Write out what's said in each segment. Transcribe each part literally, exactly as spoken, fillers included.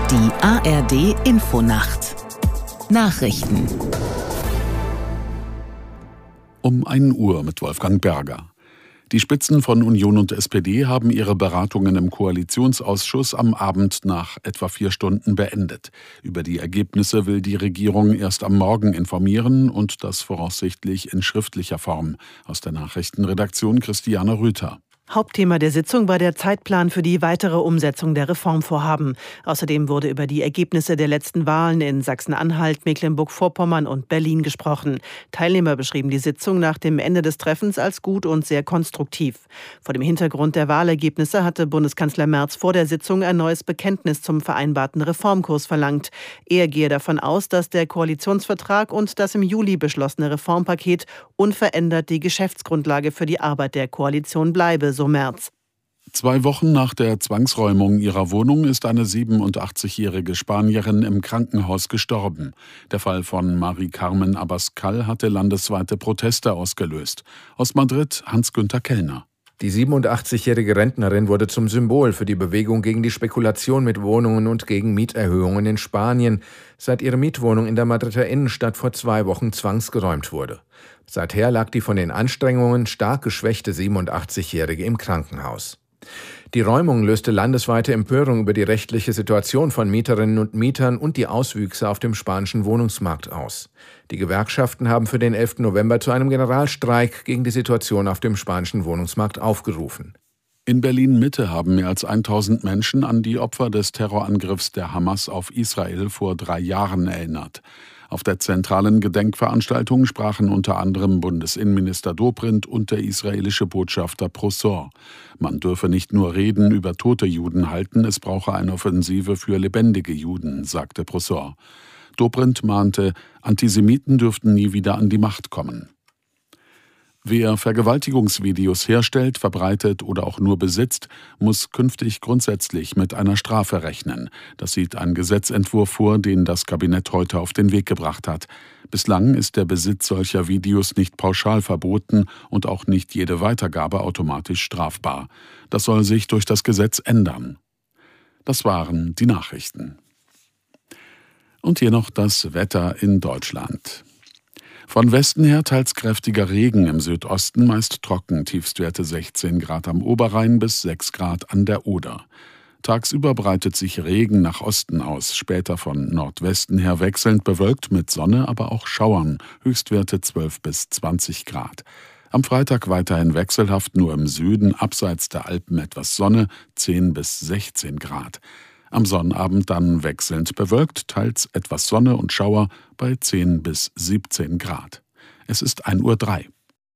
Die A R D-Infonacht. Nachrichten. Um ein Uhr mit Wolfgang Berger. Die Spitzen von Union und S P D haben ihre Beratungen im Koalitionsausschuss am Abend nach etwa vier Stunden beendet. Über die Ergebnisse will die Regierung erst am Morgen informieren und das voraussichtlich in schriftlicher Form. Aus der Nachrichtenredaktion Christiane Rüther. Hauptthema der Sitzung war der Zeitplan für die weitere Umsetzung der Reformvorhaben. Außerdem wurde über die Ergebnisse der letzten Wahlen in Sachsen-Anhalt, Mecklenburg-Vorpommern und Berlin gesprochen. Teilnehmer beschrieben die Sitzung nach dem Ende des Treffens als gut und sehr konstruktiv. Vor dem Hintergrund der Wahlergebnisse hatte Bundeskanzler Merz vor der Sitzung ein neues Bekenntnis zum vereinbarten Reformkurs verlangt. Er gehe davon aus, dass der Koalitionsvertrag und das im Juli beschlossene Reformpaket unverändert die Geschäftsgrundlage für die Arbeit der Koalition bleibe, so Merz. Zwei Wochen nach der Zwangsräumung ihrer Wohnung ist eine siebenundachtzigjährige Spanierin im Krankenhaus gestorben. Der Fall von Mari Carmen Abascal hatte landesweite Proteste ausgelöst. Aus Madrid Hans-Günther Kellner. Die siebenundachtzigjährige Rentnerin wurde zum Symbol für die Bewegung gegen die Spekulation mit Wohnungen und gegen Mieterhöhungen in Spanien, seit ihre Mietwohnung in der Madrider Innenstadt vor zwei Wochen zwangsgeräumt wurde. Seither lag die von den Anstrengungen stark geschwächte siebenundachtzigjährige im Krankenhaus. Die Räumung löste landesweite Empörung über die rechtliche Situation von Mieterinnen und Mietern und die Auswüchse auf dem spanischen Wohnungsmarkt aus. Die Gewerkschaften haben für den elften November zu einem Generalstreik gegen die Situation auf dem spanischen Wohnungsmarkt aufgerufen. In Berlin-Mitte haben mehr als tausend Menschen an die Opfer des Terrorangriffs der Hamas auf Israel vor drei Jahren erinnert. Auf der zentralen Gedenkveranstaltung sprachen unter anderem Bundesinnenminister Dobrindt und der israelische Botschafter Prosor. Man dürfe nicht nur Reden über tote Juden halten, es brauche eine Offensive für lebendige Juden, sagte Prosor. Dobrindt mahnte, Antisemiten dürften nie wieder an die Macht kommen. Wer Vergewaltigungsvideos herstellt, verbreitet oder auch nur besitzt, muss künftig grundsätzlich mit einer Strafe rechnen. Das sieht ein Gesetzentwurf vor, den das Kabinett heute auf den Weg gebracht hat. Bislang ist der Besitz solcher Videos nicht pauschal verboten und auch nicht jede Weitergabe automatisch strafbar. Das soll sich durch das Gesetz ändern. Das waren die Nachrichten. Und hier noch das Wetter in Deutschland. Von Westen her teils kräftiger Regen, im Südosten meist trocken, Tiefstwerte sechzehn Grad am Oberrhein bis sechs Grad an der Oder. Tagsüber breitet sich Regen nach Osten aus, später von Nordwesten her wechselnd bewölkt mit Sonne, aber auch Schauern, Höchstwerte zwölf bis zwanzig Grad. Am Freitag weiterhin wechselhaft, nur im Süden abseits der Alpen etwas Sonne, zehn bis sechzehn Grad. Am Sonnabend dann wechselnd bewölkt, teils etwas Sonne und Schauer bei zehn bis siebzehn Grad. Es ist ein Uhr drei.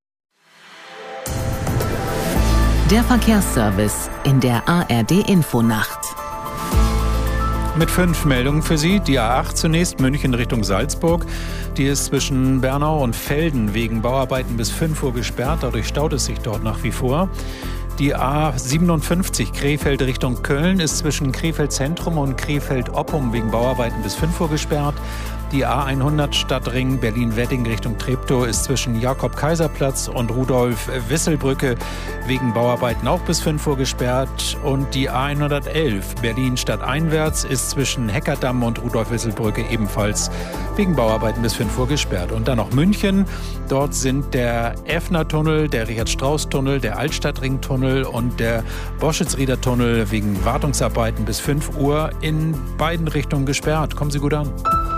Der Verkehrsservice in der A R D-Infonacht. Mit fünf Meldungen für Sie. Die A acht zunächst, München Richtung Salzburg. Die ist zwischen Bernau und Velden wegen Bauarbeiten bis fünf Uhr gesperrt. Dadurch staut es sich dort nach wie vor. Die A siebenundfünfzig Krefeld Richtung Köln ist zwischen Krefeld Zentrum und Krefeld Oppum wegen Bauarbeiten bis fünf Uhr gesperrt. Die A hundert Stadtring Berlin-Wedding Richtung Treptow ist zwischen Jakob-Kaiser-Platz und Rudolf-Wissel-Brücke wegen Bauarbeiten auch bis fünf Uhr gesperrt. Und die A hundertelf Berlin stadteinwärts ist zwischen Heckerdamm und Rudolf-Wissel-Brücke ebenfalls wegen Bauarbeiten bis fünf Uhr gesperrt. Und dann noch München. Dort sind der Effner-Tunnel, der Richard-Strauss-Tunnel, der Altstadtring-Tunnel und der Boschützrieder-Tunnel wegen Wartungsarbeiten bis fünf Uhr in beiden Richtungen gesperrt. Kommen Sie gut an.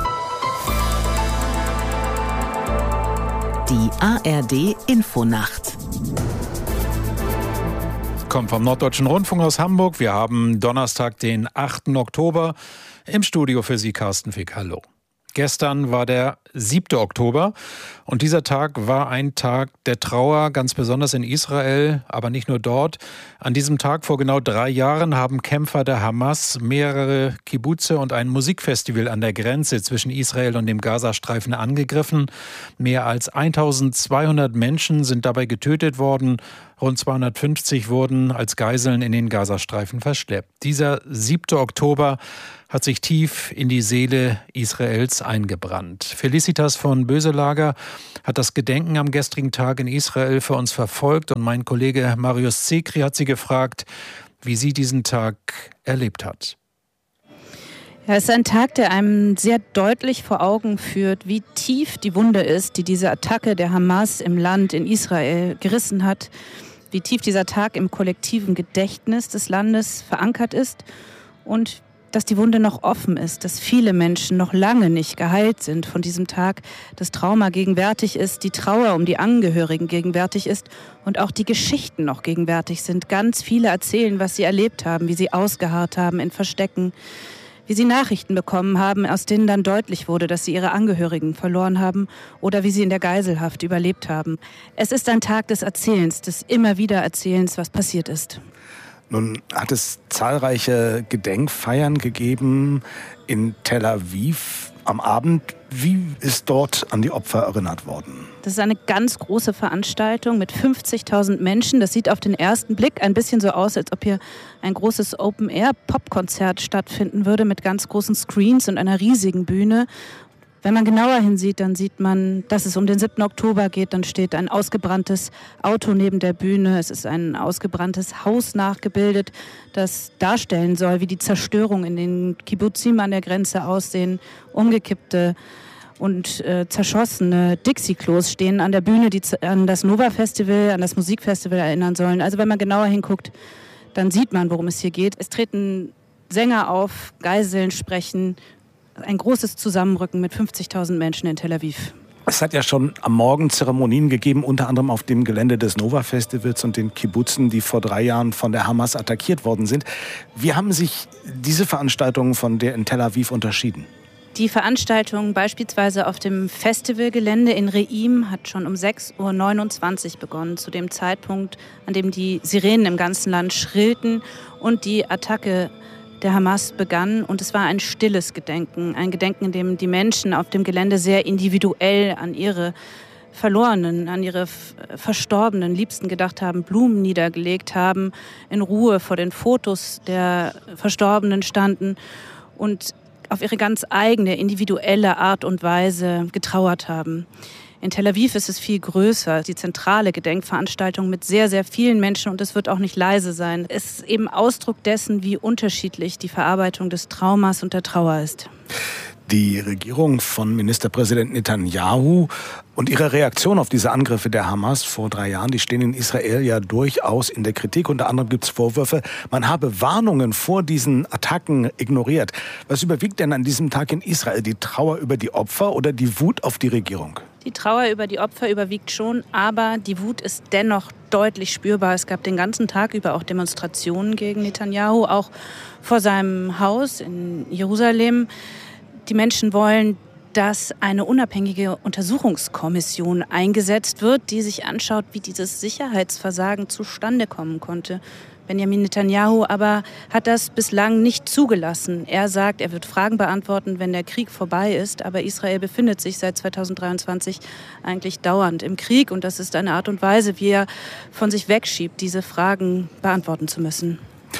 Die A R D-Infonacht. Kommt vom Norddeutschen Rundfunk aus Hamburg. Wir haben Donnerstag, den achten Oktober. Im Studio für Sie Carsten Fick. Hallo. Gestern war der siebte Oktober und dieser Tag war ein Tag der Trauer, ganz besonders in Israel, aber nicht nur dort. An diesem Tag vor genau drei Jahren haben Kämpfer der Hamas mehrere Kibbutze und ein Musikfestival an der Grenze zwischen Israel und dem Gazastreifen angegriffen. Mehr als eintausendzweihundert Menschen sind dabei getötet worden. Rund zweihundertfünfzig wurden als Geiseln in den Gazastreifen verschleppt. Dieser siebte Oktober hat sich tief in die Seele Israels eingebrannt. Felicitas von Böselager hat das Gedenken am gestrigen Tag in Israel für uns verfolgt und mein Kollege Marius Zekri hat sie gefragt, wie sie diesen Tag erlebt hat. Ja, es ist ein Tag, der einem sehr deutlich vor Augen führt, wie tief die Wunde ist, die diese Attacke der Hamas im Land, in Israel, gerissen hat. Wie tief dieser Tag im kollektiven Gedächtnis des Landes verankert ist und dass die Wunde noch offen ist, dass viele Menschen noch lange nicht geheilt sind von diesem Tag, das Trauma gegenwärtig ist, die Trauer um die Angehörigen gegenwärtig ist und auch die Geschichten noch gegenwärtig sind. Ganz viele erzählen, was sie erlebt haben, wie sie ausgeharrt haben in Verstecken, wie sie Nachrichten bekommen haben, aus denen dann deutlich wurde, dass sie ihre Angehörigen verloren haben oder wie sie in der Geiselhaft überlebt haben. Es ist ein Tag des Erzählens, des immer wieder Erzählens, was passiert ist. Nun hat es zahlreiche Gedenkfeiern gegeben in Tel Aviv am Abend. Wie ist dort an die Opfer erinnert worden? Das ist eine ganz große Veranstaltung mit fünfzigtausend Menschen. Das sieht auf den ersten Blick ein bisschen so aus, als ob hier ein großes Open-Air-Pop-Konzert stattfinden würde mit ganz großen Screens und einer riesigen Bühne. Wenn man genauer hinsieht, dann sieht man, dass es um den siebten Oktober geht. Dann steht ein ausgebranntes Auto neben der Bühne. Es ist ein ausgebranntes Haus nachgebildet, das darstellen soll, wie die Zerstörung in den Kibbutzim an der Grenze aussehen. Umgekippte und äh, zerschossene Dixie-Klos stehen an der Bühne, die an das Nova-Festival, an das Musikfestival erinnern sollen. Also wenn man genauer hinguckt, dann sieht man, worum es hier geht. Es treten Sänger auf, Geiseln sprechen, ein großes Zusammenrücken mit fünfzigtausend Menschen in Tel Aviv. Es hat ja schon am Morgen Zeremonien gegeben, unter anderem auf dem Gelände des Nova-Festivals und den Kibbutzen, die vor drei Jahren von der Hamas attackiert worden sind. Wie haben sich diese Veranstaltungen von der in Tel Aviv unterschieden? Die Veranstaltung beispielsweise auf dem Festivalgelände in Reim hat schon um sechs Uhr neunundzwanzig begonnen, zu dem Zeitpunkt, an dem die Sirenen im ganzen Land schrillten und die Attacke der Hamas begann. Und es war ein stilles Gedenken, ein Gedenken, in dem die Menschen auf dem Gelände sehr individuell an ihre Verlorenen, an ihre verstorbenen Liebsten gedacht haben, Blumen niedergelegt haben, in Ruhe vor den Fotos der Verstorbenen standen und auf ihre ganz eigene, individuelle Art und Weise getrauert haben. In Tel Aviv ist es viel größer, die zentrale Gedenkveranstaltung mit sehr, sehr vielen Menschen und es wird auch nicht leise sein. Es ist eben Ausdruck dessen, wie unterschiedlich die Verarbeitung des Traumas und der Trauer ist. Die Regierung von Ministerpräsident Netanyahu und ihre Reaktion auf diese Angriffe der Hamas vor drei Jahren, die stehen in Israel ja durchaus in der Kritik. Unter anderem gibt es Vorwürfe, man habe Warnungen vor diesen Attacken ignoriert. Was überwiegt denn an diesem Tag in Israel? Die Trauer über die Opfer oder die Wut auf die Regierung? Die Trauer über die Opfer überwiegt schon, aber die Wut ist dennoch deutlich spürbar. Es gab den ganzen Tag über auch Demonstrationen gegen Netanyahu, auch vor seinem Haus in Jerusalem. Die Menschen wollen, dass eine unabhängige Untersuchungskommission eingesetzt wird, die sich anschaut, wie dieses Sicherheitsversagen zustande kommen konnte. Benjamin Netanyahu aber hat das bislang nicht zugelassen. Er sagt, er wird Fragen beantworten, wenn der Krieg vorbei ist. Aber Israel befindet sich seit zweitausenddreiundzwanzig eigentlich dauernd im Krieg. Und das ist eine Art und Weise, wie er von sich wegschiebt, diese Fragen beantworten zu müssen.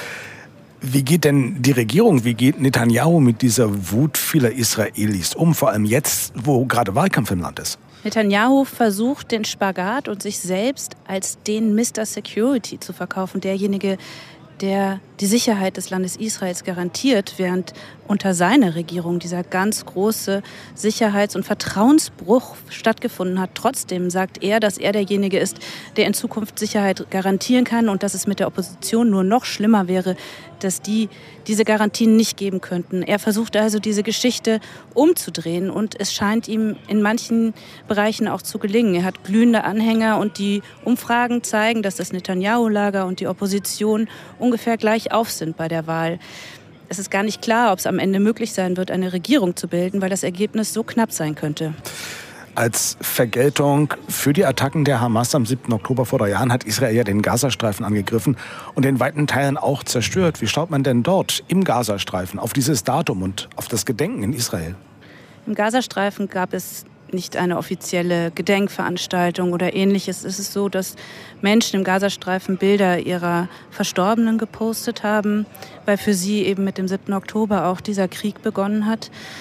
Wie geht denn die Regierung, wie geht Netanyahu mit dieser Wut vieler Israelis um? Vor allem jetzt, wo gerade Wahlkampf im Land ist. Netanyahu versucht den Spagat und sich selbst als den Mister Security zu verkaufen, derjenige, der die Sicherheit des Landes Israels garantiert, während unter seiner Regierung dieser ganz große Sicherheits- und Vertrauensbruch stattgefunden hat. Trotzdem sagt er, dass er derjenige ist, der in Zukunft Sicherheit garantieren kann und dass es mit der Opposition nur noch schlimmer wäre, dass die diese Garantien nicht geben könnten. Er versucht also, diese Geschichte umzudrehen und es scheint ihm in manchen Bereichen auch zu gelingen. Er hat glühende Anhänger und die Umfragen zeigen, dass das Netanyahu-Lager und die Opposition ungefähr gleich auf sind bei der Wahl. Es ist gar nicht klar, ob es am Ende möglich sein wird, eine Regierung zu bilden, weil das Ergebnis so knapp sein könnte. Als Vergeltung für die Attacken der Hamas am siebten Oktober vor drei Jahren hat Israel ja den Gazastreifen angegriffen und in weiten Teilen auch zerstört. Wie schaut man denn dort im Gazastreifen auf dieses Datum und auf das Gedenken in Israel? Im Gazastreifen gab es nicht eine offizielle Gedenkveranstaltung oder Ähnliches. Es ist so, dass Menschen im Gazastreifen Bilder ihrer Verstorbenen gepostet haben, weil für sie eben mit dem siebten Oktober auch dieser Krieg begonnen hat.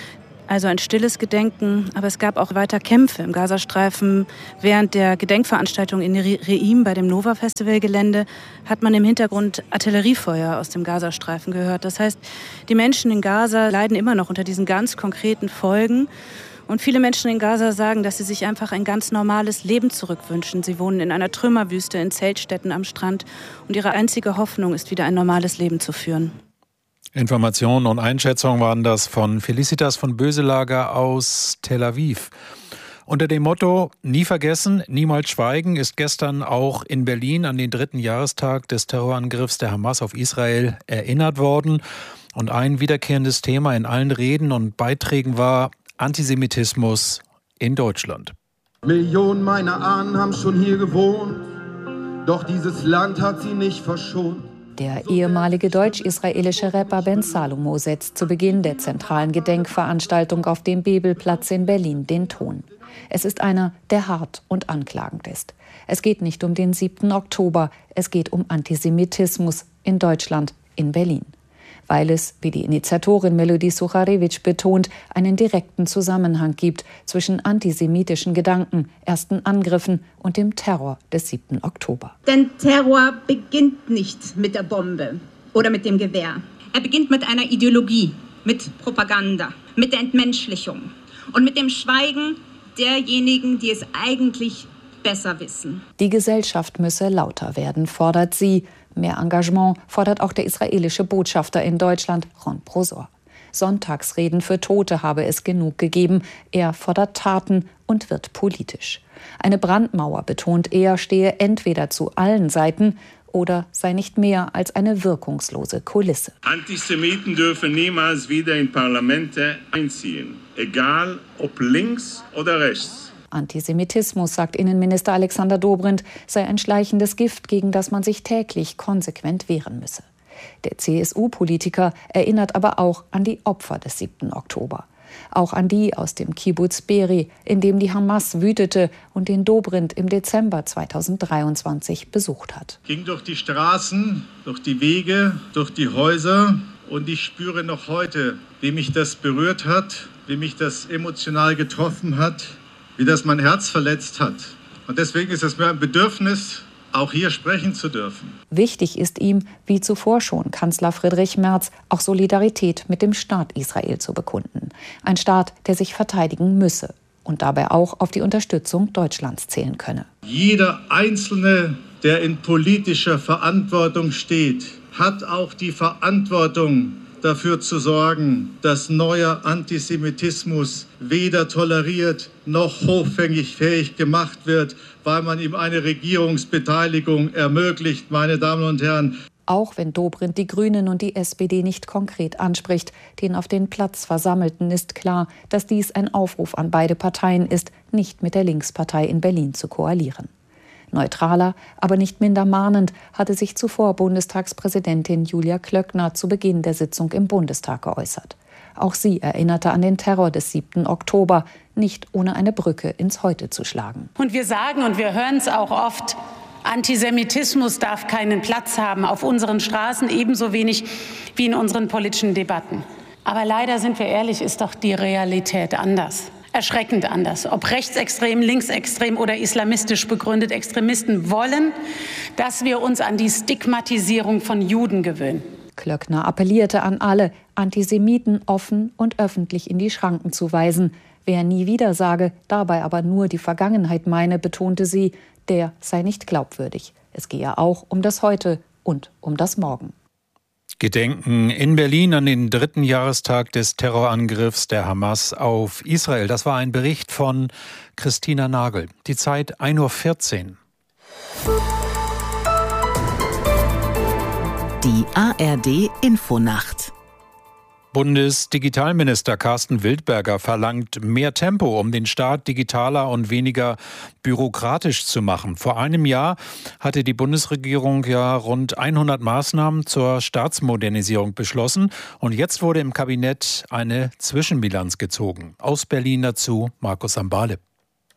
Also ein stilles Gedenken, aber es gab auch weiter Kämpfe im Gazastreifen. Während der Gedenkveranstaltung in Re'im bei dem Nova-Festival-Gelände hat man im Hintergrund Artilleriefeuer aus dem Gazastreifen gehört. Das heißt, die Menschen in Gaza leiden immer noch unter diesen ganz konkreten Folgen. Und viele Menschen in Gaza sagen, dass sie sich einfach ein ganz normales Leben zurückwünschen. Sie wohnen in einer Trümmerwüste, in Zeltstätten am Strand. Und ihre einzige Hoffnung ist, wieder ein normales Leben zu führen. Informationen und Einschätzungen waren das von Felicitas von Böselager aus Tel Aviv. Unter dem Motto „Nie vergessen, niemals schweigen" ist gestern auch in Berlin an den dritten Jahrestag des Terrorangriffs der Hamas auf Israel erinnert worden. Und ein wiederkehrendes Thema in allen Reden und Beiträgen war Antisemitismus in Deutschland. Millionen meiner Ahnen haben schon hier gewohnt, doch dieses Land hat sie nicht verschont. Der ehemalige deutsch-israelische Rapper Ben Salomo setzt zu Beginn der zentralen Gedenkveranstaltung auf dem Bebelplatz in Berlin den Ton. Es ist einer, der hart und anklagend ist. Es geht nicht um den siebten Oktober, es geht um Antisemitismus in Deutschland, in Berlin. Weil es, wie die Initiatorin Melodie Sucharewitsch betont, einen direkten Zusammenhang gibt zwischen antisemitischen Gedanken, ersten Angriffen und dem Terror des siebten Oktober. Denn Terror beginnt nicht mit der Bombe oder mit dem Gewehr. Er beginnt mit einer Ideologie, mit Propaganda, mit der Entmenschlichung und mit dem Schweigen derjenigen, die es eigentlich besser wissen. Die Gesellschaft müsse lauter werden, fordert sie. Mehr Engagement fordert auch der israelische Botschafter in Deutschland, Ron Prosor. Sonntagsreden für Tote habe es genug gegeben. Er fordert Taten und wird politisch. Eine Brandmauer, betont er, stehe entweder zu allen Seiten oder sei nicht mehr als eine wirkungslose Kulisse. Antisemiten dürfen niemals wieder in Parlamente einziehen, egal ob links oder rechts. Antisemitismus, sagt Innenminister Alexander Dobrindt, sei ein schleichendes Gift, gegen das man sich täglich konsequent wehren müsse. Der C S U-Politiker erinnert aber auch an die Opfer des siebten Oktober. Auch an die aus dem Kibbuz Be'eri, in dem die Hamas wütete und den Dobrindt im Dezember zweitausenddreiundzwanzig besucht hat. Ich ging durch die Straßen, durch die Wege, durch die Häuser und ich spüre noch heute, wie mich das berührt hat, wie mich das emotional getroffen hat, wie das mein Herz verletzt hat. Und deswegen ist es mir ein Bedürfnis, auch hier sprechen zu dürfen. Wichtig ist ihm, wie zuvor schon Kanzler Friedrich Merz, auch Solidarität mit dem Staat Israel zu bekunden. Ein Staat, der sich verteidigen müsse und dabei auch auf die Unterstützung Deutschlands zählen könne. Jeder Einzelne, der in politischer Verantwortung steht, hat auch die Verantwortung, dafür zu sorgen, dass neuer Antisemitismus weder toleriert noch hoffängig fähig gemacht wird, weil man ihm eine Regierungsbeteiligung ermöglicht, meine Damen und Herren. Auch wenn Dobrindt die Grünen und die S P D nicht konkret anspricht, den auf den Platz Versammelten ist klar, dass dies ein Aufruf an beide Parteien ist, nicht mit der Linkspartei in Berlin zu koalieren. Neutraler, aber nicht minder mahnend hatte sich zuvor Bundestagspräsidentin Julia Klöckner zu Beginn der Sitzung im Bundestag geäußert. Auch sie erinnerte an den Terror des siebten Oktober, nicht ohne eine Brücke ins Heute zu schlagen. Und wir sagen, und wir hören es auch oft, Antisemitismus darf keinen Platz haben auf unseren Straßen, ebenso wenig wie in unseren politischen Debatten. Aber leider, sind wir ehrlich, ist doch die Realität anders. Erschreckend anders. Ob rechtsextrem, linksextrem oder islamistisch begründet, Extremisten wollen, dass wir uns an die Stigmatisierung von Juden gewöhnen. Klöckner appellierte an alle, Antisemiten offen und öffentlich in die Schranken zu weisen. Wer nie wieder sage, dabei aber nur die Vergangenheit meine, betonte sie, der sei nicht glaubwürdig. Es gehe auch um das Heute und um das Morgen. Gedenken in Berlin an den dritten Jahrestag des Terrorangriffs der Hamas auf Israel. Das war ein Bericht von Christina Nagel. Die Zeit ein Uhr vierzehn. Die A R D-Infonacht. Bundesdigitalminister Carsten Wildberger verlangt mehr Tempo, um den Staat digitaler und weniger bürokratisch zu machen. Vor einem Jahr hatte die Bundesregierung ja rund hundert Maßnahmen zur Staatsmodernisierung beschlossen. Und jetzt wurde im Kabinett eine Zwischenbilanz gezogen. Aus Berlin dazu Markus Ambale.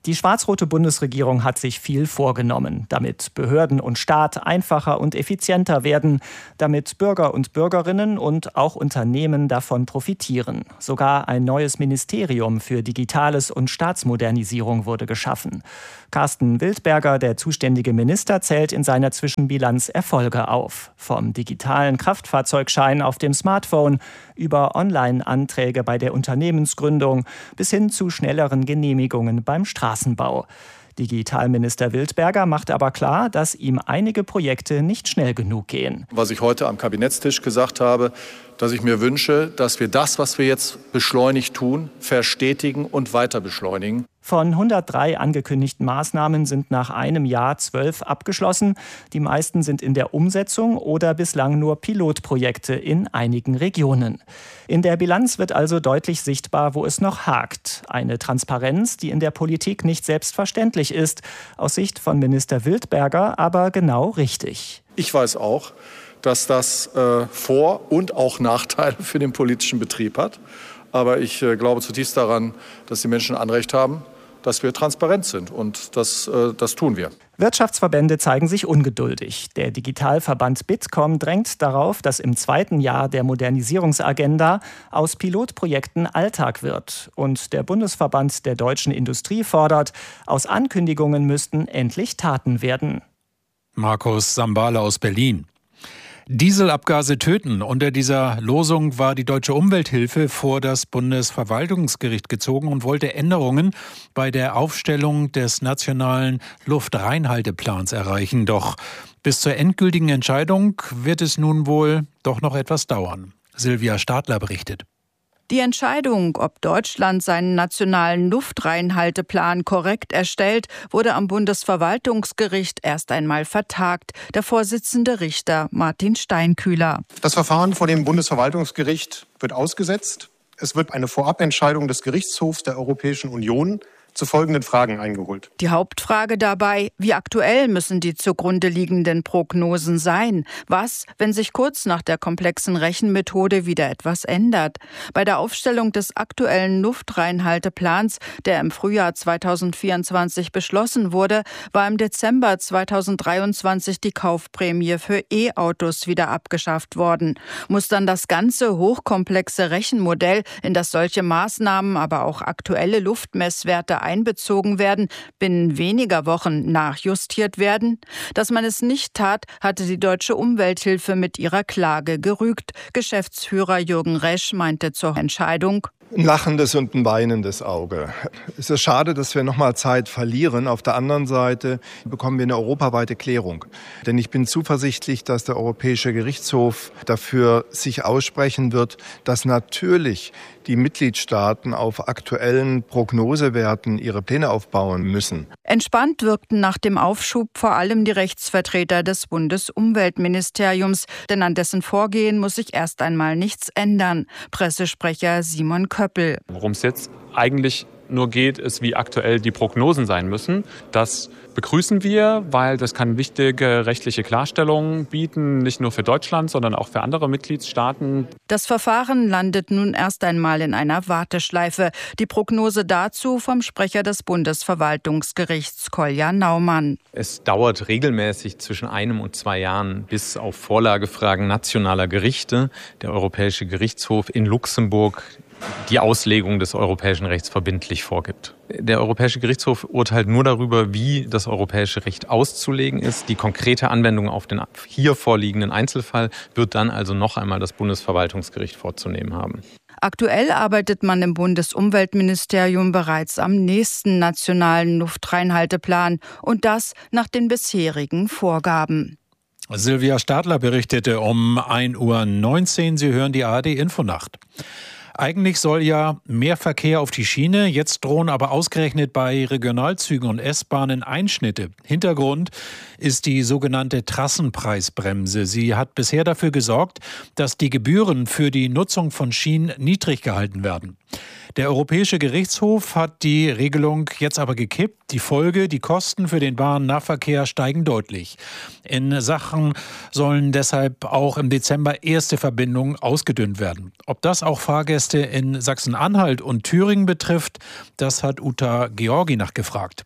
Die schwarz-rote Bundesregierung hat sich viel vorgenommen, damit Behörden und Staat einfacher und effizienter werden, damit Bürger und Bürgerinnen und auch Unternehmen davon profitieren. Sogar ein neues Ministerium für Digitales und Staatsmodernisierung wurde geschaffen. Carsten Wildberger, der zuständige Minister, zählt in seiner Zwischenbilanz Erfolge auf. Vom digitalen Kraftfahrzeugschein auf dem Smartphone über Online-Anträge bei der Unternehmensgründung bis hin zu schnelleren Genehmigungen beim Straßenbau. Digitalminister Wildberger macht aber klar, dass ihm einige Projekte nicht schnell genug gehen. Was ich heute am Kabinettstisch gesagt habe, dass ich mir wünsche, dass wir das, was wir jetzt beschleunigt tun, verstetigen und weiter beschleunigen. Von hundertdrei angekündigten Maßnahmen sind nach einem Jahr zwölf abgeschlossen. Die meisten sind in der Umsetzung oder bislang nur Pilotprojekte in einigen Regionen. In der Bilanz wird also deutlich sichtbar, wo es noch hakt. Eine Transparenz, die in der Politik nicht selbstverständlich ist. Aus Sicht von Minister Wildberger aber genau richtig. Ich weiß auch, dass das äh, Vor- und auch Nachteile für den politischen Betrieb hat. Aber ich äh, glaube zutiefst daran, dass die Menschen Anrecht haben, dass wir transparent sind. Und das, äh, das tun wir. Wirtschaftsverbände zeigen sich ungeduldig. Der Digitalverband Bitkom drängt darauf, dass im zweiten Jahr der Modernisierungsagenda aus Pilotprojekten Alltag wird. Und der Bundesverband der deutschen Industrie fordert, aus Ankündigungen müssten endlich Taten werden. Markus Sambale aus Berlin. Dieselabgase töten. Unter dieser Losung war die Deutsche Umwelthilfe vor das Bundesverwaltungsgericht gezogen und wollte Änderungen bei der Aufstellung des nationalen Luftreinhalteplans erreichen. Doch bis zur endgültigen Entscheidung wird es nun wohl doch noch etwas dauern. Silvia Stadler berichtet. Die Entscheidung, ob Deutschland seinen nationalen Luftreinhalteplan korrekt erstellt, wurde am Bundesverwaltungsgericht erst einmal vertagt. Der Vorsitzende Richter Martin Steinkühler. Das Verfahren vor dem Bundesverwaltungsgericht wird ausgesetzt. Es wird eine Vorabentscheidung des Gerichtshofs der Europäischen Union zu folgenden Fragen eingeholt. Die Hauptfrage dabei, wie aktuell müssen die zugrunde liegenden Prognosen sein? Was, wenn sich kurz nach der komplexen Rechenmethode wieder etwas ändert? Bei der Aufstellung des aktuellen Luftreinhalteplans, der im Frühjahr zweitausendvierundzwanzig beschlossen wurde, war im Dezember zweitausenddreiundzwanzig die Kaufprämie für E-Autos wieder abgeschafft worden. Muss dann das ganze hochkomplexe Rechenmodell, in das solche Maßnahmen, aber auch aktuelle Luftmesswerte einbezogen werden, binnen weniger Wochen nachjustiert werden? Dass man es nicht tat, hatte die Deutsche Umwelthilfe mit ihrer Klage gerügt. Geschäftsführer Jürgen Resch meinte zur Entscheidung: Ein lachendes und ein weinendes Auge. Es ist schade, dass wir noch mal Zeit verlieren. Auf der anderen Seite bekommen wir eine europaweite Klärung. Denn ich bin zuversichtlich, dass der Europäische Gerichtshof dafür sich aussprechen wird, dass natürlich die Mitgliedstaaten auf aktuellen Prognosewerten ihre Pläne aufbauen müssen. Entspannt wirkten nach dem Aufschub vor allem die Rechtsvertreter des Bundesumweltministeriums, denn an dessen Vorgehen muss sich erst einmal nichts ändern. Pressesprecher Simon Köppel. Worum es jetzt eigentlich nur geht, ist, wie aktuell die Prognosen sein müssen. Das begrüßen wir, weil das kann wichtige rechtliche Klarstellungen bieten, nicht nur für Deutschland, sondern auch für andere Mitgliedstaaten. Das Verfahren landet nun erst einmal in einer Warteschleife. Die Prognose dazu vom Sprecher des Bundesverwaltungsgerichts, Kolja Naumann. Es dauert regelmäßig zwischen einem und zwei Jahren, bis auf Vorlagefragen nationaler Gerichte der Europäische Gerichtshof in Luxemburg die Auslegung des europäischen Rechts verbindlich vorgibt. Der Europäische Gerichtshof urteilt nur darüber, wie das europäische Recht auszulegen ist. Die konkrete Anwendung auf den hier vorliegenden Einzelfall wird dann also noch einmal das Bundesverwaltungsgericht vorzunehmen haben. Aktuell arbeitet man im Bundesumweltministerium bereits am nächsten nationalen Luftreinhalteplan und das nach den bisherigen Vorgaben. Silvia Stadler berichtete um ein Uhr neunzehn. Sie hören die A R D-Infonacht. Eigentlich soll ja mehr Verkehr auf die Schiene, jetzt drohen aber ausgerechnet bei Regionalzügen und S-Bahnen Einschnitte. Hintergrund ist die sogenannte Trassenpreisbremse. Sie hat bisher dafür gesorgt, dass die Gebühren für die Nutzung von Schienen niedrig gehalten werden. Der Europäische Gerichtshof hat die Regelung jetzt aber gekippt. Die Folge, die Kosten für den Bahnnahverkehr steigen deutlich. In Sachen sollen deshalb auch im Dezember erste Verbindungen ausgedünnt werden. Ob das auch Fahrgäste in Sachsen-Anhalt und Thüringen betrifft, das hat Uta Georgi nachgefragt.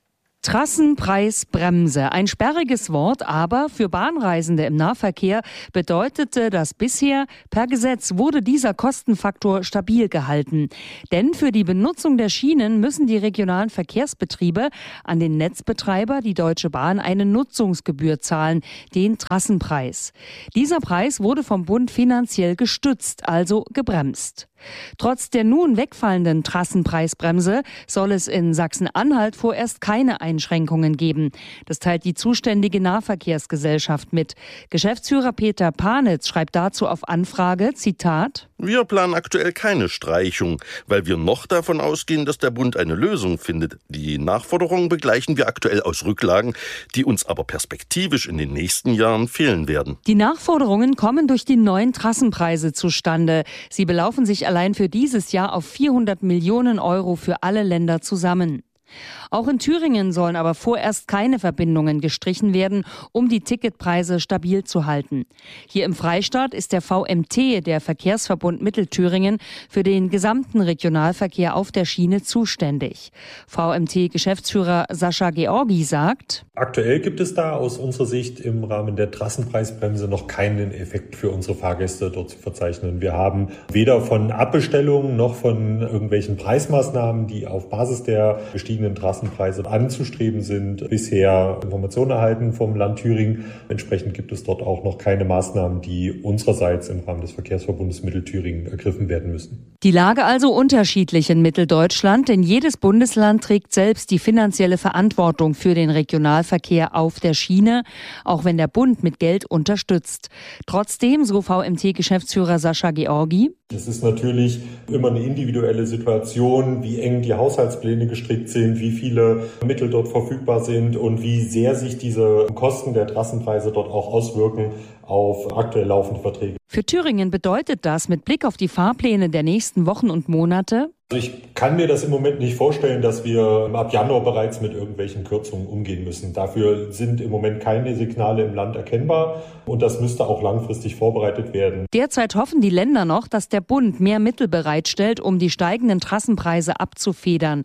Trassenpreisbremse, ein sperriges Wort, aber für Bahnreisende im Nahverkehr bedeutete das bisher, per Gesetz wurde dieser Kostenfaktor stabil gehalten. Denn für die Benutzung der Schienen müssen die regionalen Verkehrsbetriebe an den Netzbetreiber, die Deutsche Bahn, eine Nutzungsgebühr zahlen, den Trassenpreis. Dieser Preis wurde vom Bund finanziell gestützt, also gebremst. Trotz der nun wegfallenden Trassenpreisbremse soll es in Sachsen-Anhalt vorerst keine Einschränkungen geben. Das teilt die zuständige Nahverkehrsgesellschaft mit. Geschäftsführer Peter Panitz schreibt dazu auf Anfrage, Zitat: Wir planen aktuell keine Streichung, weil wir noch davon ausgehen, dass der Bund eine Lösung findet. Die Nachforderungen begleichen wir aktuell aus Rücklagen, die uns aber perspektivisch in den nächsten Jahren fehlen werden. Die Nachforderungen kommen durch die neuen Trassenpreise zustande. Sie belaufen sich allein für dieses Jahr auf vierhundert Millionen Euro für alle Länder zusammen. Auch in Thüringen sollen aber vorerst keine Verbindungen gestrichen werden, um die Ticketpreise stabil zu halten. Hier im Freistaat ist der V M T, der Verkehrsverbund Mittelthüringen, für den gesamten Regionalverkehr auf der Schiene zuständig. V M T-Geschäftsführer Sascha Georgi sagt: Aktuell gibt es da aus unserer Sicht im Rahmen der Trassenpreisbremse noch keinen Effekt für unsere Fahrgäste dort zu verzeichnen. Wir haben weder von Abbestellungen noch von irgendwelchen Preismaßnahmen, die auf Basis der gestiegenen Trassenpreise anzustreben sind, bisher Informationen erhalten vom Land Thüringen. Entsprechend gibt es dort auch noch keine Maßnahmen, die unsererseits im Rahmen des Verkehrsverbundes Mittelthüringen ergriffen werden müssen. Die Lage also unterschiedlich in Mitteldeutschland, denn jedes Bundesland trägt selbst die finanzielle Verantwortung für den Regionalverkehr auf der Schiene, auch wenn der Bund mit Geld unterstützt. Trotzdem, so V M T-Geschäftsführer Sascha Georgi: Es ist natürlich immer eine individuelle Situation, wie eng die Haushaltspläne gestrickt sind, wie viele Mittel dort verfügbar sind und wie sehr sich diese Kosten der Trassenpreise dort auch auswirken auf aktuell laufende Verträge. Für Thüringen bedeutet das mit Blick auf die Fahrpläne der nächsten Wochen und Monate: Also ich kann mir das im Moment nicht vorstellen, dass wir ab Januar bereits mit irgendwelchen Kürzungen umgehen müssen. Dafür sind im Moment keine Signale im Land erkennbar und das müsste auch langfristig vorbereitet werden. Derzeit hoffen die Länder noch, dass der Bund mehr Mittel bereitstellt, um die steigenden Trassenpreise abzufedern.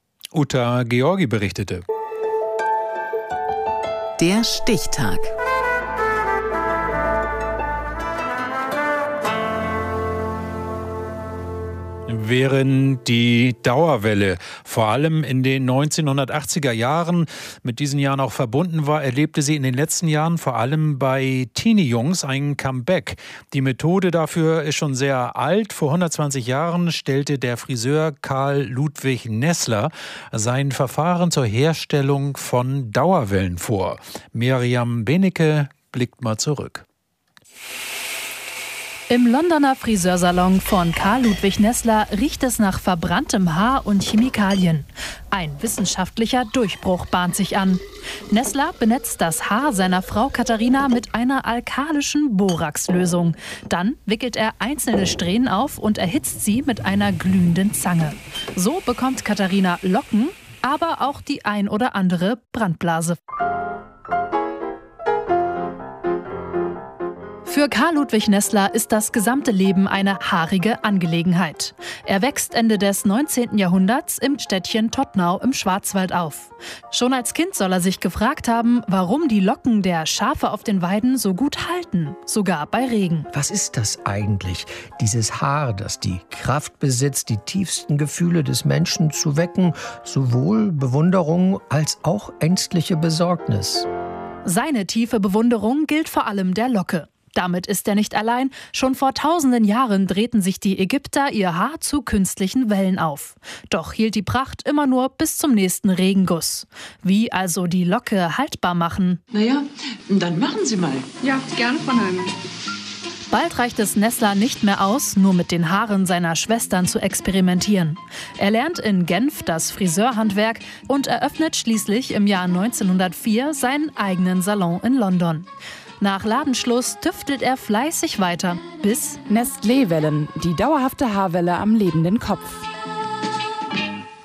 Uta Georgi berichtete. Der Stichtag. Während die Dauerwelle vor allem in den neunzehnhundertachtziger Jahren mit diesen Jahren auch verbunden war, erlebte sie in den letzten Jahren vor allem bei Teenie-Jungs ein Comeback. Die Methode dafür ist schon sehr alt. Vor hundertzwanzig Jahren stellte der Friseur Karl Ludwig Nessler sein Verfahren zur Herstellung von Dauerwellen vor. Miriam Benecke blickt mal zurück. Im Londoner Friseursalon von Karl Ludwig Nessler riecht es nach verbranntem Haar und Chemikalien. Ein wissenschaftlicher Durchbruch bahnt sich an. Nessler benetzt das Haar seiner Frau Katharina mit einer alkalischen Boraxlösung. Dann wickelt er einzelne Strähnen auf und erhitzt sie mit einer glühenden Zange. So bekommt Katharina Locken, aber auch die ein oder andere Brandblase. Für Karl Ludwig Nessler ist das gesamte Leben eine haarige Angelegenheit. Er wächst Ende des neunzehnten Jahrhunderts im Städtchen Tottnau im Schwarzwald auf. Schon als Kind soll er sich gefragt haben, warum die Locken der Schafe auf den Weiden so gut halten, sogar bei Regen. Was ist das eigentlich, dieses Haar, das die Kraft besitzt, die tiefsten Gefühle des Menschen zu wecken, sowohl Bewunderung als auch ängstliche Besorgnis? Seine tiefe Bewunderung gilt vor allem der Locke. Damit ist er nicht allein. Schon vor tausenden Jahren drehten sich die Ägypter ihr Haar zu künstlichen Wellen auf. Doch hielt die Pracht immer nur bis zum nächsten Regenguss. Wie also die Locke haltbar machen? Naja, dann machen Sie mal. Ja, gerne von einem. Bald reicht es Nessler nicht mehr aus, nur mit den Haaren seiner Schwestern zu experimentieren. Er lernt in Genf das Friseurhandwerk und eröffnet schließlich im Jahr neunzehnhundertvier seinen eigenen Salon in London. Nach Ladenschluss tüftelt er fleißig weiter, bis Nestlé-Wellen, die dauerhafte Haarwelle am lebenden Kopf.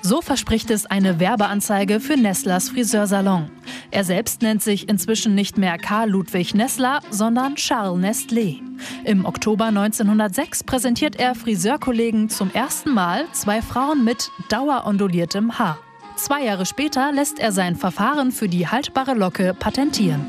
So verspricht es eine Werbeanzeige für Nestlers Friseursalon. Er selbst nennt sich inzwischen nicht mehr Karl Ludwig Nessler, sondern Charles Nestlé. Im Oktober neunzehnhundertsechs präsentiert er Friseurkollegen zum ersten Mal zwei Frauen mit daueronduliertem Haar. Zwei Jahre später lässt er sein Verfahren für die haltbare Locke patentieren.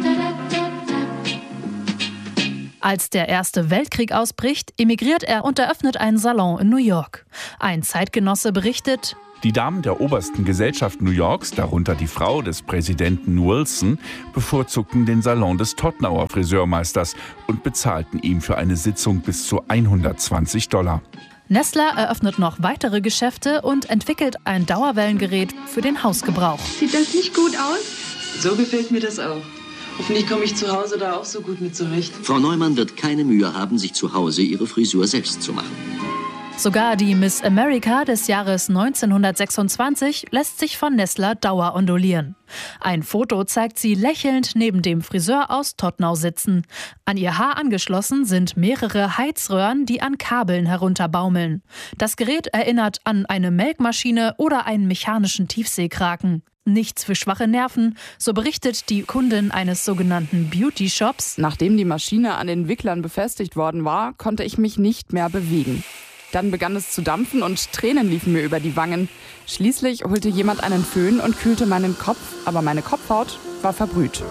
Als der Erste Weltkrieg ausbricht, emigriert er und eröffnet einen Salon in New York. Ein Zeitgenosse berichtet: Die Damen der obersten Gesellschaft New Yorks, darunter die Frau des Präsidenten Wilson, bevorzugten den Salon des Tottenauer Friseurmeisters und bezahlten ihm für eine Sitzung bis zu hundertzwanzig Dollar. Nessler eröffnet noch weitere Geschäfte und entwickelt ein Dauerwellengerät für den Hausgebrauch. Sieht das nicht gut aus? So gefällt mir das auch. Hoffentlich komme ich zu Hause da auch so gut mit zurecht. Frau Neumann wird keine Mühe haben, sich zu Hause ihre Frisur selbst zu machen. Sogar die Miss America des Jahres neunzehnhundertsechsundzwanzig lässt sich von Nessler dauerondulieren. Ein Foto zeigt sie lächelnd neben dem Friseur aus Tottenau sitzen. An ihr Haar angeschlossen sind mehrere Heizröhren, die an Kabeln herunterbaumeln. Das Gerät erinnert an eine Melkmaschine oder einen mechanischen Tiefseekraken. Nichts für schwache Nerven, so berichtet die Kundin eines sogenannten Beauty-Shops. Nachdem die Maschine an den Wicklern befestigt worden war, konnte ich mich nicht mehr bewegen. Dann begann es zu dampfen und Tränen liefen mir über die Wangen. Schließlich holte jemand einen Föhn und kühlte meinen Kopf, aber meine Kopfhaut war verbrüht.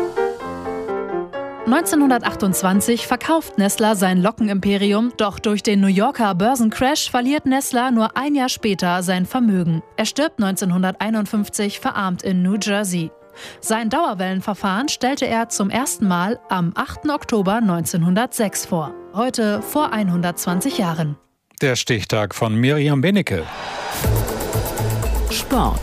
neunzehnhundertachtundzwanzig verkauft Nessler sein Lockenimperium, doch durch den New Yorker Börsencrash verliert Nessler nur ein Jahr später sein Vermögen. Er stirbt neunzehnhunderteinundfünfzig verarmt in New Jersey. Sein Dauerwellenverfahren stellte er zum ersten Mal am achten Oktober neunzehnhundertsechs vor. Heute vor hundertzwanzig Jahren. Der Stichtag von Miriam Benecke. Sport.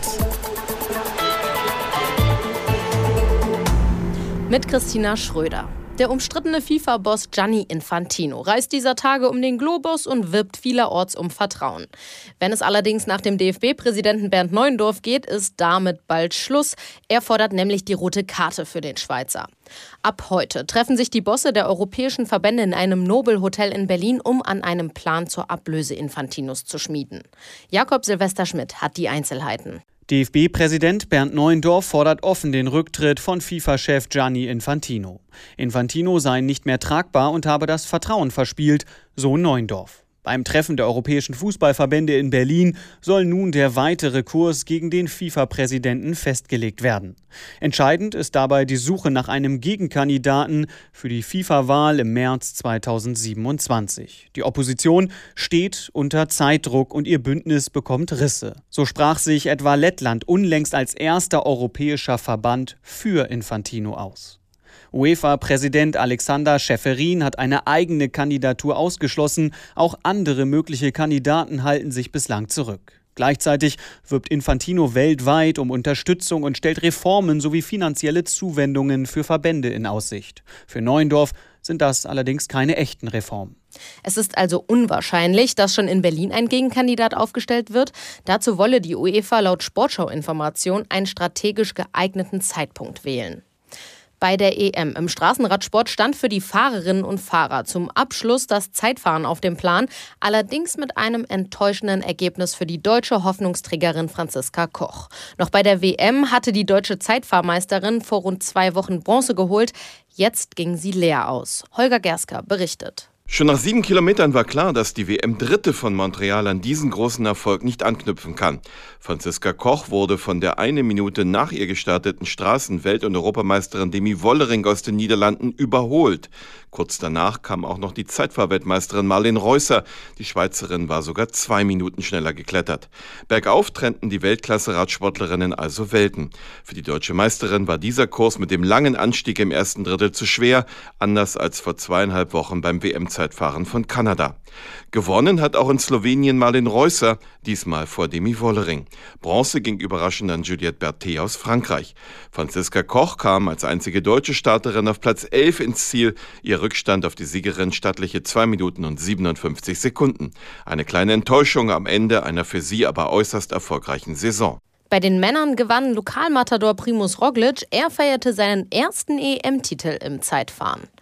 Mit Christina Schröder. Der umstrittene FIFA-Boss Gianni Infantino reist dieser Tage um den Globus und wirbt vielerorts um Vertrauen. Wenn es allerdings nach dem D F B-Präsidenten Bernd Neuendorf geht, ist damit bald Schluss. Er fordert nämlich die rote Karte für den Schweizer. Ab heute treffen sich die Bosse der europäischen Verbände in einem Nobelhotel in Berlin, um an einem Plan zur Ablöse Infantinos zu schmieden. Jakob Silvester Schmidt hat die Einzelheiten. D F B-Präsident Bernd Neuendorf fordert offen den Rücktritt von FIFA-Chef Gianni Infantino. Infantino sei nicht mehr tragbar und habe das Vertrauen verspielt, so Neuendorf. Beim Treffen der europäischen Fußballverbände in Berlin soll nun der weitere Kurs gegen den FIFA-Präsidenten festgelegt werden. Entscheidend ist dabei die Suche nach einem Gegenkandidaten für die FIFA-Wahl im März zweitausendsiebenundzwanzig. Die Opposition steht unter Zeitdruck und ihr Bündnis bekommt Risse. So sprach sich etwa Lettland unlängst als erster europäischer Verband für Infantino aus. UEFA-Präsident Alexander Schäferin hat eine eigene Kandidatur ausgeschlossen. Auch andere mögliche Kandidaten halten sich bislang zurück. Gleichzeitig wirbt Infantino weltweit um Unterstützung und stellt Reformen sowie finanzielle Zuwendungen für Verbände in Aussicht. Für Neuendorf sind das allerdings keine echten Reformen. Es ist also unwahrscheinlich, dass schon in Berlin ein Gegenkandidat aufgestellt wird. Dazu wolle die UEFA laut Sportschau-Information einen strategisch geeigneten Zeitpunkt wählen. Bei der E M im Straßenradsport stand für die Fahrerinnen und Fahrer zum Abschluss das Zeitfahren auf dem Plan, allerdings mit einem enttäuschenden Ergebnis für die deutsche Hoffnungsträgerin Franziska Koch. Noch bei der W M hatte die deutsche Zeitfahrmeisterin vor rund zwei Wochen Bronze geholt. Jetzt ging sie leer aus. Holger Gersker berichtet. Schon nach sieben Kilometern war klar, dass die W M-Dritte von Montreal an diesen großen Erfolg nicht anknüpfen kann. Franziska Koch wurde von der eine Minute nach ihr gestarteten Straßenwelt- und Europameisterin Demi Wollering aus den Niederlanden überholt. Kurz danach kam auch noch die Zeitfahrweltmeisterin Marleen Reusser. Die Schweizerin war sogar zwei Minuten schneller geklettert. Bergauf trennten die Weltklasse-Radsportlerinnen also Welten. Für die deutsche Meisterin war dieser Kurs mit dem langen Anstieg im ersten Drittel zu schwer, anders als vor zweieinhalb Wochen beim W M-Zeitfahren von Kanada. Gewonnen hat auch in Slowenien Marleen Reusser, diesmal vor Demi Wollering. Bronze ging überraschend an Juliette Berthet aus Frankreich. Franziska Koch kam als einzige deutsche Starterin auf Platz elf ins Ziel. Ihr Rückstand auf die Siegerin stattliche zwei Minuten und siebenundfünfzig Sekunden. Eine kleine Enttäuschung am Ende einer für sie aber äußerst erfolgreichen Saison. Bei den Männern gewann Lokalmatador Primus Roglic. Er feierte seinen ersten E M-Titel im Zeitfahren.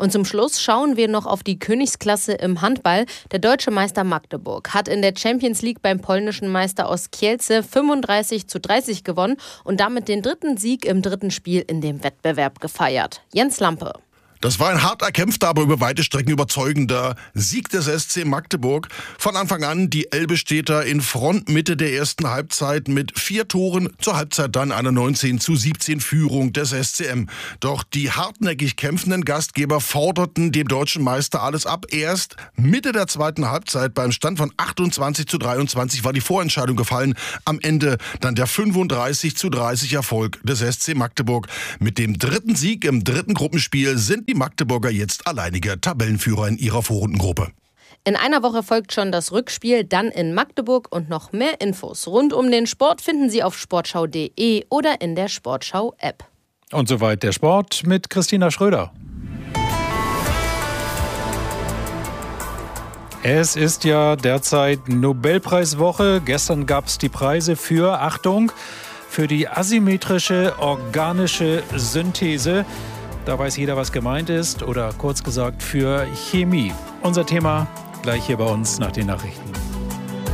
Und zum Schluss schauen wir noch auf die Königsklasse im Handball. Der deutsche Meister Magdeburg hat in der Champions League beim polnischen Meister aus Kielce fünfunddreißig zu dreißig gewonnen und damit den dritten Sieg im dritten Spiel in dem Wettbewerb gefeiert. Jens Lampe. Das war ein hart erkämpfter, aber über weite Strecken überzeugender Sieg des S C Magdeburg. Von Anfang an die Elbe-Städter in Front Mitte der ersten Halbzeit mit vier Toren. Zur Halbzeit dann eine neunzehn zu siebzehn Führung des S C M. Doch die hartnäckig kämpfenden Gastgeber forderten dem deutschen Meister alles ab. Erst Mitte der zweiten Halbzeit beim Stand von achtundzwanzig zu dreiundzwanzig war die Vorentscheidung gefallen. Am Ende dann der fünfunddreißig zu dreißig Erfolg des S C Magdeburg. Mit dem dritten Sieg im dritten Gruppenspiel sind die Magdeburger jetzt alleiniger Tabellenführer in ihrer Vorrundengruppe. In einer Woche folgt schon das Rückspiel, dann in Magdeburg, und noch mehr Infos rund um den Sport finden Sie auf sportschau punkt de oder in der Sportschau-App. Und soweit der Sport mit Christina Schröder. Es ist ja derzeit Nobelpreiswoche. Gestern gab es die Preise für, Achtung, für die asymmetrische organische Synthese. Da weiß jeder, was gemeint ist, oder kurz gesagt für Chemie. Unser Thema gleich hier bei uns nach den Nachrichten.